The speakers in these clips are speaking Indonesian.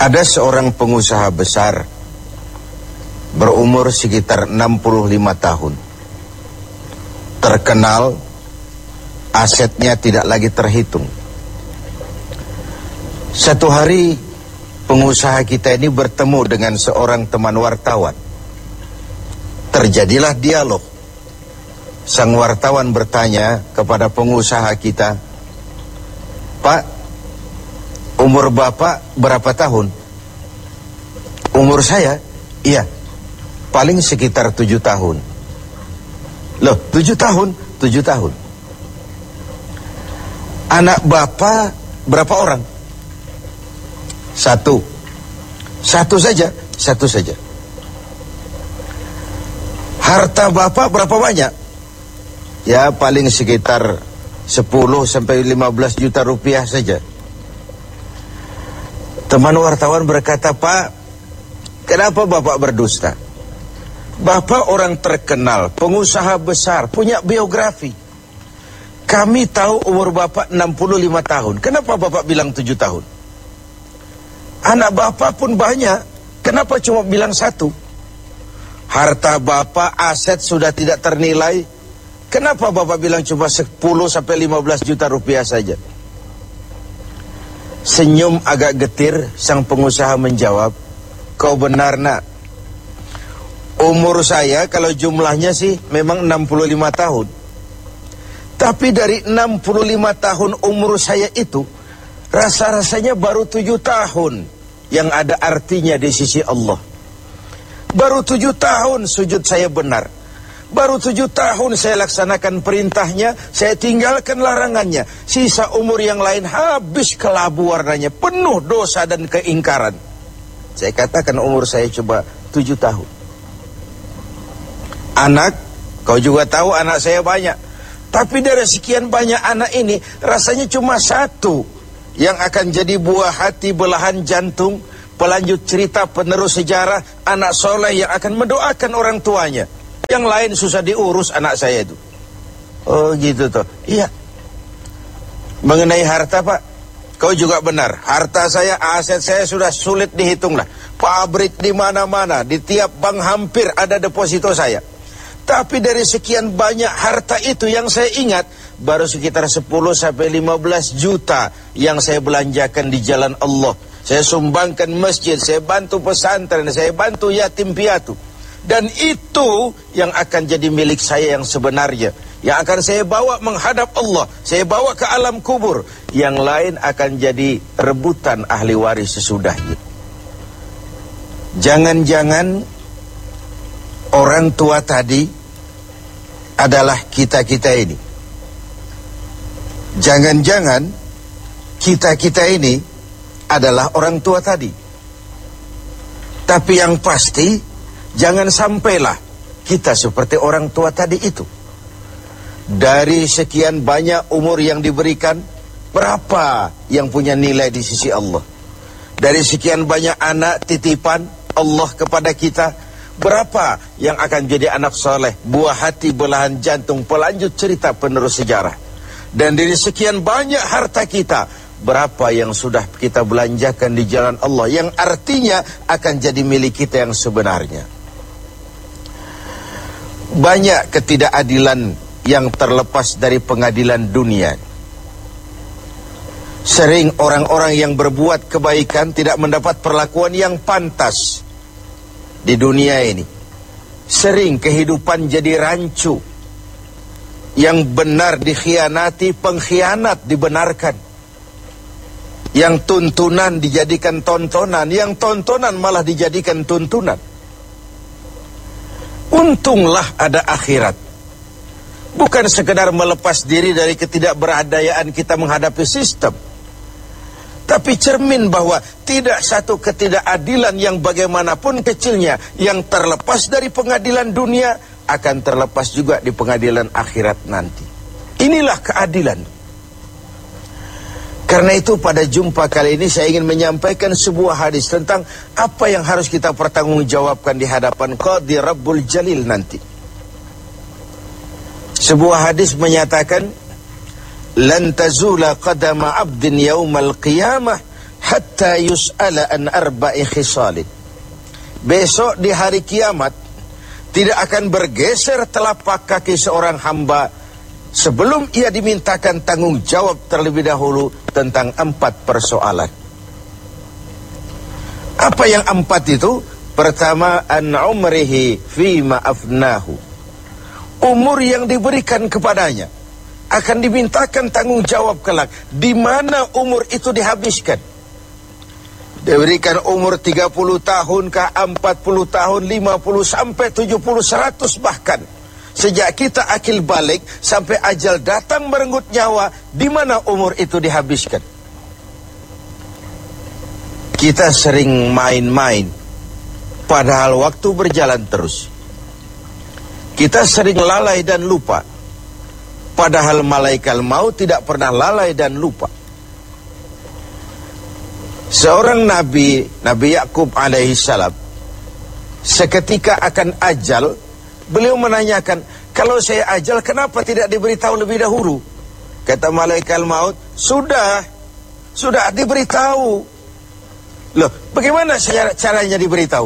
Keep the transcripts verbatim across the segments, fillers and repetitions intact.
Ada seorang pengusaha besar berumur sekitar enam puluh lima tahun. Terkenal, asetnya tidak lagi terhitung. Satu hari pengusaha kita ini bertemu dengan seorang teman wartawan. Terjadilah dialog. Sang wartawan bertanya kepada pengusaha kita, "Pak, umur Bapak berapa tahun?" "Umur saya? Iya, paling sekitar tujuh tahun." "Loh, tujuh tahun? Tujuh tahun. Anak Bapak berapa orang?" "Satu." "Satu saja?" "Satu saja." "Harta Bapak berapa banyak?" "Ya, paling sekitar sepuluh sampai lima belas juta rupiah saja." Teman wartawan berkata, "Pak, kenapa Bapak berdusta? Bapak orang terkenal, pengusaha besar, punya biografi. Kami tahu umur Bapak enam puluh lima tahun. Kenapa Bapak bilang tujuh tahun? Anak Bapak pun banyak. Kenapa cuma bilang satu? Harta Bapak, aset sudah tidak ternilai. Kenapa Bapak bilang cuma sepuluh sampai lima belas juta rupiah saja?" Senyum agak getir, sang pengusaha menjawab, "Kau benar, Nak. Umur saya kalau jumlahnya sih memang enam puluh lima tahun. Tapi dari enam puluh lima tahun umur saya itu, rasa-rasanya baru tujuh tahun yang ada artinya di sisi Allah. Baru tujuh tahun sujud saya benar. Baru tujuh tahun saya laksanakan perintahnya, saya tinggalkan larangannya. Sisa umur yang lain habis kelabu warnanya, penuh dosa dan keingkaran. Saya katakan umur saya coba tujuh tahun. Anak, kau juga tahu anak saya banyak. Tapi dari sekian banyak anak ini, rasanya cuma satu yang akan jadi buah hati, belahan jantung, pelanjut cerita, penerus sejarah, anak soleh yang akan mendoakan orang tuanya. Yang lain susah diurus anak saya itu." "Oh gitu toh." "Iya." "Mengenai harta, Pak, kau juga benar. Harta saya, aset saya sudah sulit dihitung lah. Pabrik di mana-mana, di tiap bank hampir ada deposito saya. Tapi dari sekian banyak harta itu yang saya ingat, baru sekitar sepuluh sampai lima belas juta yang saya belanjakan di jalan Allah. Saya sumbangkan masjid, saya bantu pesantren, saya bantu yatim piatu. Dan itu yang akan jadi milik saya yang sebenarnya, yang akan saya bawa menghadap Allah, saya bawa ke alam kubur. Yang lain akan jadi rebutan ahli waris sesudahnya." Jangan-jangan orang tua tadi adalah kita-kita ini. Jangan-jangan kita-kita ini adalah orang tua tadi. Tapi yang pasti, jangan sampailah kita seperti orang tua tadi itu. Dari sekian banyak umur yang diberikan, berapa yang punya nilai di sisi Allah? Dari sekian banyak anak titipan Allah kepada kita, berapa yang akan jadi anak soleh, buah hati, belahan jantung, pelanjut cerita, penerus sejarah? Dan dari sekian banyak harta kita, berapa yang sudah kita belanjakan di jalan Allah, yang artinya akan jadi milik kita yang sebenarnya? Banyak ketidakadilan yang terlepas dari pengadilan dunia. Sering orang-orang yang berbuat kebaikan tidak mendapat perlakuan yang pantas di dunia ini. Sering kehidupan jadi rancu. Yang benar dikhianati, pengkhianat dibenarkan. Yang tuntunan dijadikan tontonan, yang tontonan malah dijadikan tuntunan. Untunglah ada akhirat. Bukan sekedar melepas diri dari ketidakberadayaan kita menghadapi sistem, tapi cermin bahwa tidak satu ketidakadilan yang bagaimanapun kecilnya yang terlepas dari pengadilan dunia akan terlepas juga di pengadilan akhirat nanti. Inilah keadilan. Karena itu pada jumpa kali ini saya ingin menyampaikan sebuah hadis tentang apa yang harus kita pertanggungjawabkan di hadapan Qadhi Rabbul Jalil nanti. Sebuah hadis menyatakan, "Lan tazula qadama 'abdin yaumal qiyamah hatta yus'ala an arba'i khisalin. Besok di hari kiamat tidak akan bergeser telapak kaki seorang hamba sebelum ia dimintakan tanggung jawab terlebih dahulu tentang empat persoalan. Apa yang empat itu? Pertama, an umrihi fima afnahu. Umur yang diberikan kepadanya akan dimintakan tanggung jawab kelak. Di mana umur itu dihabiskan? Diberikan umur tiga puluh tahun kah, empat puluh tahun, lima puluh sampai tujuh puluh, seratus bahkan. Sejak kita akil balik sampai ajal datang merenggut nyawa, di mana umur itu dihabiskan? Kita sering main-main, padahal waktu berjalan terus. Kita sering lalai dan lupa, padahal malaikat maut tidak pernah lalai dan lupa. Seorang nabi, Nabi Yakub alaihi salam, seketika akan ajal, beliau menanyakan, kalau saya ajal kenapa tidak diberitahu lebih dahulu? Kata malaikat maut, sudah, sudah diberitahu. Loh, bagaimana caranya diberitahu?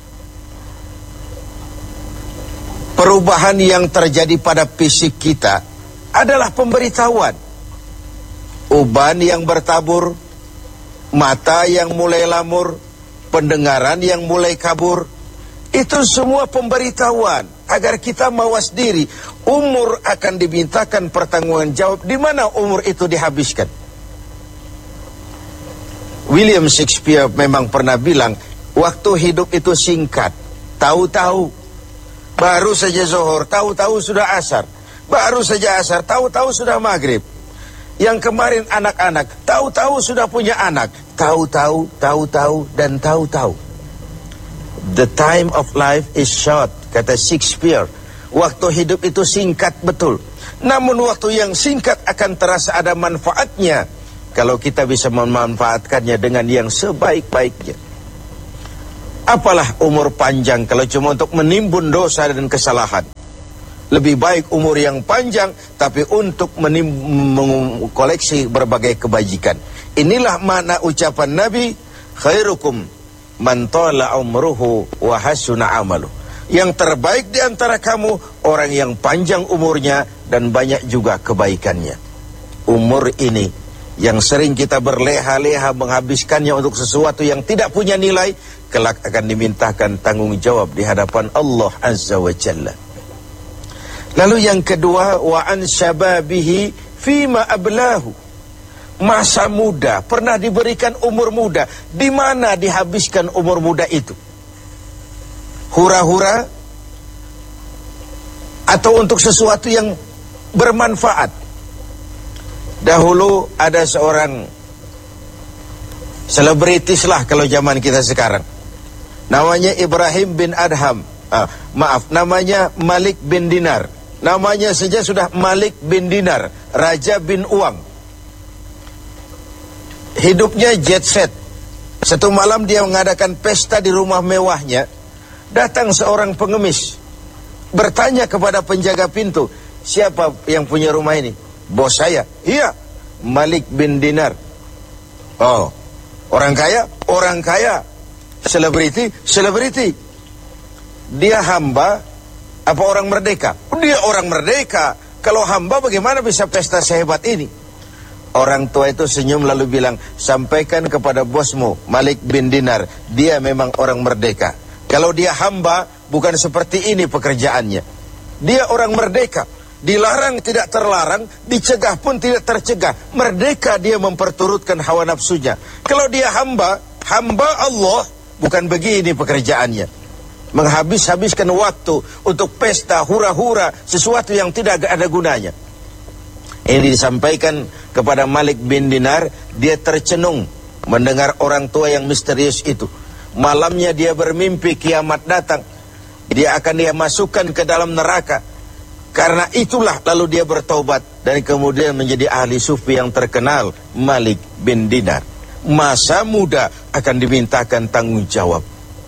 Perubahan yang terjadi pada fisik kita adalah pemberitahuan. Uban yang bertabur, mata yang mulai lamur, pendengaran yang mulai kabur, itu semua pemberitahuan agar kita mawas diri. Umur akan dimintakan pertanggungan jawab. Di mana umur itu dihabiskan? William Shakespeare memang pernah bilang, waktu hidup itu singkat. Tahu-tahu baru saja zuhur, tahu-tahu sudah asar. Baru saja asar, tahu-tahu sudah maghrib. Yang kemarin anak-anak, tahu-tahu sudah punya anak. Tahu-tahu, tahu-tahu, dan tahu-tahu. The time of life is short, kata Shakespeare. Waktu hidup itu singkat betul. Namun waktu yang singkat akan terasa ada manfaatnya kalau kita bisa memanfaatkannya dengan yang sebaik-baiknya. Apalah umur panjang kalau cuma untuk menimbun dosa dan kesalahan. Lebih baik umur yang panjang tapi untuk mengkoleksi berbagai kebajikan. Inilah makna ucapan Nabi, khairukum man tala umruhu wa hasuna amalu. Yang terbaik di antara kamu orang yang panjang umurnya dan banyak juga kebaikannya. Umur ini yang sering kita berleha-leha menghabiskannya untuk sesuatu yang tidak punya nilai, kelak akan dimintakan tanggung jawab di hadapan Allah Azza wa Jalla. Lalu yang kedua, wa an syababihi fima ablahu. Masa muda, pernah diberikan umur muda, di mana dihabiskan umur muda itu? Hura-hura atau untuk sesuatu yang bermanfaat? Dahulu ada seorang selebritis lah kalau zaman kita sekarang, namanya Ibrahim bin Adham, ah, maaf, namanya Malik bin Dinar. Namanya saja sudah Malik bin Dinar, Raja bin Uang. Hidupnya jet set. Satu malam dia mengadakan pesta di rumah mewahnya. Datang seorang pengemis, bertanya kepada penjaga pintu, siapa yang punya rumah ini? Bos saya. Iya, Malik bin Dinar. Oh, orang kaya? Orang kaya. Selebriti? Selebriti. Dia hamba apa orang merdeka? Dia orang merdeka. Kalau hamba bagaimana bisa pesta sehebat ini? Orang tua itu senyum lalu bilang, sampaikan kepada bosmu Malik bin Dinar, dia memang orang merdeka. Kalau dia hamba bukan seperti ini pekerjaannya. Dia orang merdeka. Dilarang tidak terlarang, dicegah pun tidak tercegah. Merdeka dia memperturutkan hawa nafsunya. Kalau dia hamba, hamba Allah, bukan begini pekerjaannya. Menghabis-habiskan waktu untuk pesta, hura-hura, sesuatu yang tidak ada gunanya. Ini disampaikan kepada Malik bin Dinar. Dia tercenung mendengar orang tua yang misterius itu. Malamnya dia bermimpi kiamat datang. Dia akan dia masukkan ke dalam neraka. Karena itulah lalu dia bertobat dan kemudian menjadi ahli sufi yang terkenal, Malik bin Dinar. Masa muda akan dimintakan tanggung jawab.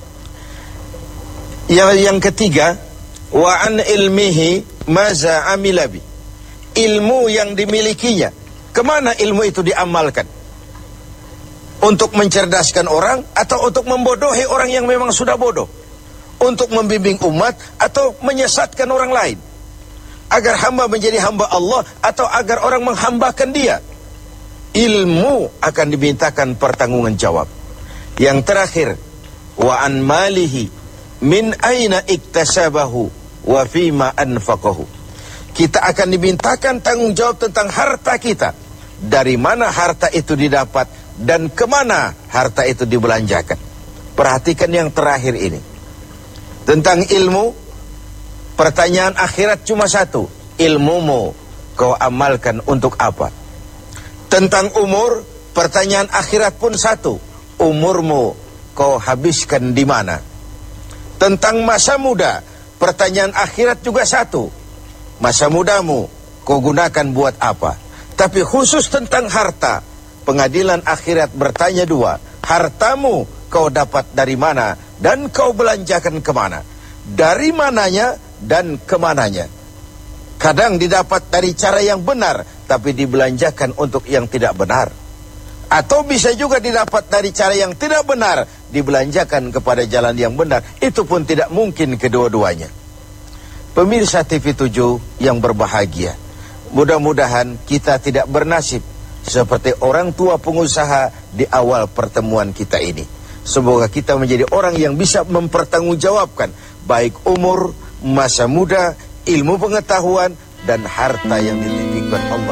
Yang, yang ketiga, wa an ilmihi maza amilabi. Ilmu yang dimilikinya, kemana ilmu itu diamalkan? Untuk mencerdaskan orang atau untuk membodohi orang yang memang sudah bodoh? Untuk membimbing umat atau menyesatkan orang lain? Agar hamba menjadi hamba Allah atau agar orang menghambakan dia? Ilmu akan dimintakan pertanggungan jawab. Yang terakhir, wa an malihi min aina iktasabahu wa fima anfaqahu. Kita akan dimintakan tanggung jawab tentang harta kita. Dari mana harta itu didapat dan kemana harta itu dibelanjakan. Perhatikan yang terakhir ini. Tentang ilmu, pertanyaan akhirat cuma satu. Ilmumu kau amalkan untuk apa? Tentang umur, pertanyaan akhirat pun satu. Umurmu kau habiskan di mana? Tentang masa muda, pertanyaan akhirat juga satu. Masa mudamu kau gunakan buat apa? Tapi khusus tentang harta, pengadilan akhirat bertanya dua. Hartamu kau dapat dari mana dan kau belanjakan kemana? Dari mananya dan kemananya? Kadang didapat dari cara yang benar, tapi dibelanjakan untuk yang tidak benar. Atau bisa juga didapat dari cara yang tidak benar, dibelanjakan kepada jalan yang benar. Itu pun tidak mungkin kedua-duanya. Pemirsa T V tujuh yang berbahagia, mudah-mudahan kita tidak bernasib seperti orang tua pengusaha di awal pertemuan kita ini. Semoga kita menjadi orang yang bisa mempertanggungjawabkan baik umur, masa muda, ilmu pengetahuan, dan harta yang dititipkan Allah.